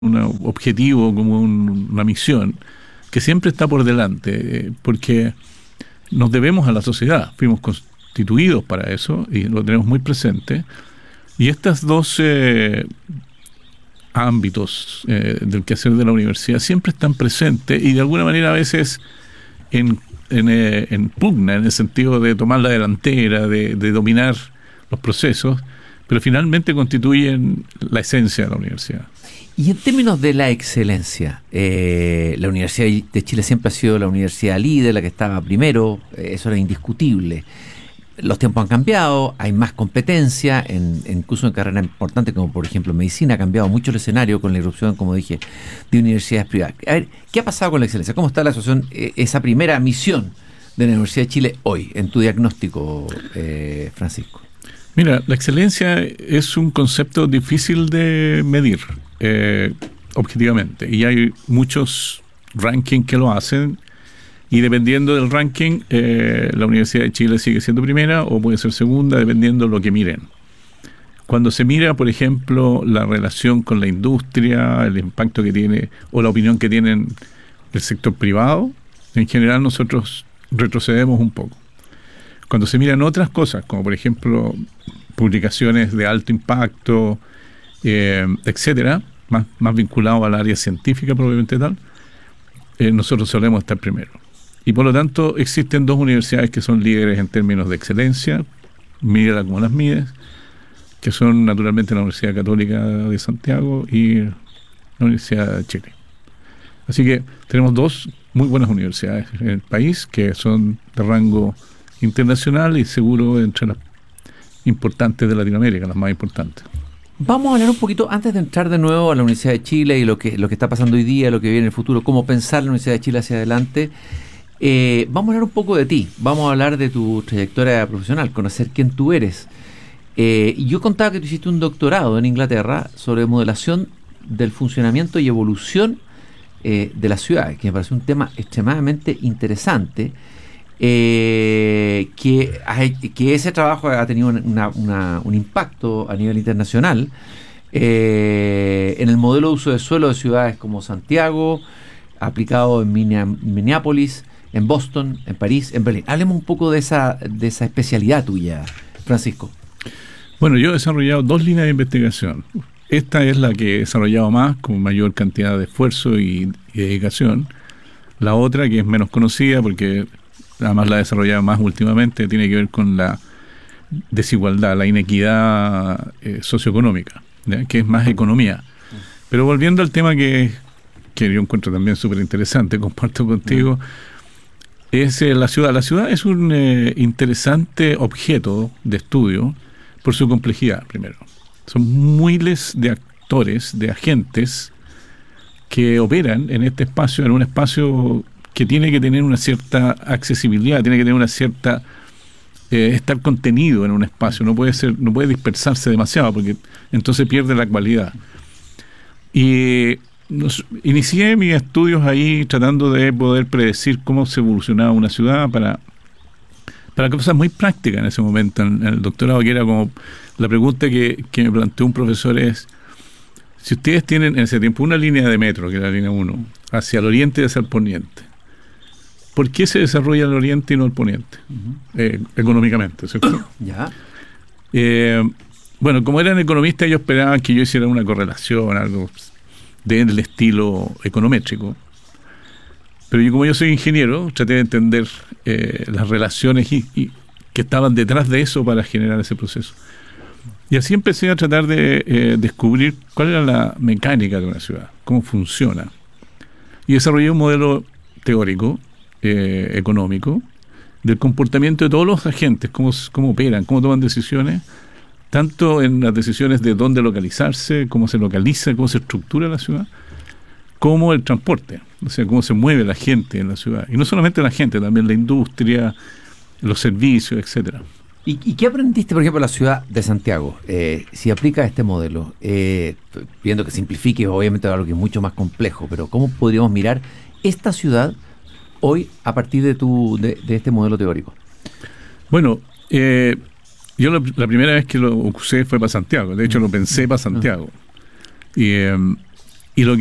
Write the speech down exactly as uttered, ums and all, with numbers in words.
un objetivo, como un, una misión, que siempre está por delante, eh, porque nos debemos a la sociedad, fuimos constituidos para eso y lo tenemos muy presente. Y estos dos eh, ámbitos eh, del quehacer de la universidad siempre están presentes y de alguna manera a veces en, en, eh, en pugna, en el sentido de tomar la delantera, de, de dominar los procesos, pero finalmente constituyen la esencia de la universidad. Y en términos de la excelencia, eh, la Universidad de Chile siempre ha sido la universidad líder, la que estaba primero, eh, eso era indiscutible. Los tiempos han cambiado, hay más competencia, en, en incluso en carreras importantes como por ejemplo medicina, ha cambiado mucho el escenario con la irrupción, como dije, de universidades privadas. A ver, ¿qué ha pasado con la excelencia? ¿Cómo está la situación, eh, esa primera misión de la Universidad de Chile hoy, en tu diagnóstico, eh, Francisco? Mira, la excelencia es un concepto difícil de medir eh, objetivamente, y hay muchos rankings que lo hacen, y dependiendo del ranking, eh, la Universidad de Chile sigue siendo primera o puede ser segunda, dependiendo de lo que miren. Cuando se mira, por ejemplo, la relación con la industria, el impacto que tiene o la opinión que tiene el sector privado, en general nosotros retrocedemos un poco. Cuando se miran otras cosas, como por ejemplo publicaciones de alto impacto, eh, etcétera, más, más vinculado al área científica probablemente tal, eh, nosotros solemos estar primero. Y por lo tanto existen dos universidades que son líderes en términos de excelencia, mídela como las mides, que son naturalmente la Universidad Católica de Santiago y la Universidad de Chile. Así que tenemos dos muy buenas universidades en el país que son de rango internacional y seguro entre las importantes de Latinoamérica, las más importantes. Vamos a hablar un poquito, antes de entrar de nuevo a la Universidad de Chile y lo que, lo que está pasando hoy día, lo que viene en el futuro, cómo pensar la Universidad de Chile hacia adelante. Eh, vamos a hablar un poco de ti, vamos a hablar de tu trayectoria profesional, conocer quién tú eres. Eh, yo contaba que tú hiciste un doctorado en Inglaterra sobre modelación del funcionamiento y evolución eh, de las ciudades, que me parece un tema extremadamente interesante. Eh, que, que ese trabajo ha tenido una, una, un impacto a nivel internacional eh, en el modelo de uso de suelo de ciudades como Santiago, aplicado en Minneapolis, en Boston, en París, en Berlín. Hablemos un poco de esa, de esa especialidad tuya, Francisco. Bueno, yo he desarrollado dos líneas de investigación. Esta es la que he desarrollado más, con mayor cantidad de esfuerzo y, y dedicación. La otra, que es menos conocida, porque además la he desarrollado más últimamente, tiene que ver con la desigualdad, la inequidad eh, socioeconómica, ¿ya? Que es más economía. Pero volviendo al tema que, que yo encuentro también súper interesante, comparto contigo, es eh, la ciudad. La ciudad es un eh, interesante objeto de estudio por su complejidad, primero. Son miles de actores, de agentes que operan en este espacio, en un espacio que tiene que tener una cierta accesibilidad, tiene que tener una cierta eh, estar contenido en un espacio, no puede ser, no puede dispersarse demasiado porque entonces pierde la cualidad. Y nos, inicié mis estudios ahí tratando de poder predecir cómo se evolucionaba una ciudad para, para cosas muy prácticas en ese momento en, en el doctorado, que era como la pregunta que, que me planteó un profesor es: si ustedes tienen en ese tiempo una línea de metro, que era la línea uno, hacia el oriente y hacia el poniente, ¿por qué se desarrolla el oriente y no el poniente? Uh-huh. Eh, económicamente, ¿cierto? Ya. Eh, bueno, como eran economistas, ellos esperaban que yo hiciera una correlación, algo del estilo econométrico. Pero yo, como yo soy ingeniero, traté de entender eh, las relaciones y, y que estaban detrás de eso para generar ese proceso. Y así empecé a tratar de eh, descubrir cuál era la mecánica de una ciudad, cómo funciona. Y desarrollé un modelo teórico, Eh, económico, del comportamiento de todos los agentes, cómo, cómo operan, cómo toman decisiones, tanto en las decisiones de dónde localizarse, cómo se localiza, cómo se estructura la ciudad, como el transporte, o sea, cómo se mueve la gente en la ciudad. Y no solamente la gente, también la industria, los servicios, etcétera. ¿Y, ¿Y qué aprendiste, por ejemplo, en la ciudad de Santiago? Eh, si aplica este modelo, eh, viendo que simplifique, obviamente algo que es mucho más complejo, pero ¿cómo podríamos mirar esta ciudad hoy a partir de tu de, de este modelo teórico? Bueno, eh, yo lo, la primera vez que lo usé fue para Santiago. De hecho, lo pensé para Santiago. Y eh,